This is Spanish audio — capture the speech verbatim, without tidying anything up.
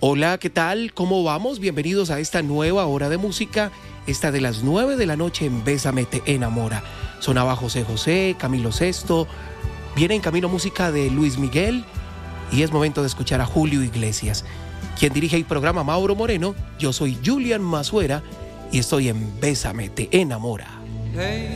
Hola, ¿qué tal? ¿Cómo vamos? Bienvenidos a esta nueva hora de música, esta de las nueve de la noche en Bésame te enamora. Sonaba José José, Camilo Sesto, viene en camino música de Luis Miguel y es momento de escuchar a Julio Iglesias. Quien dirige el programa, Mauro Moreno, yo soy Julian Mazuera y estoy en Bésame te enamora. Hey.